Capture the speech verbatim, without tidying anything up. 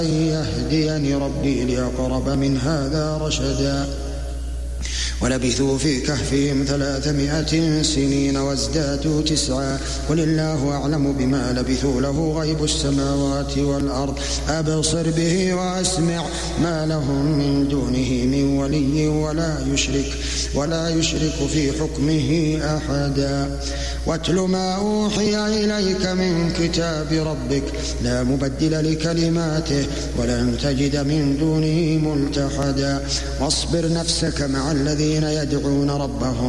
يهديني ربي لأقرب من هذا رشدا ولبثوا في كهفهم ثلاثمائة سنين وازدادوا تسعا قل الله أعلم بما لبثوا له غيب السماوات والأرض أبصر به وأسمع ما لهم من دونه من ولي ولا يشرك ولا يشرك في حكمه أحدا واتل ما أوحي إليك من كتاب ربك لا مبدل لكلماته ولن تجد من دونه ملتحدا واصبر نفسك مع الذين يدعون ربهم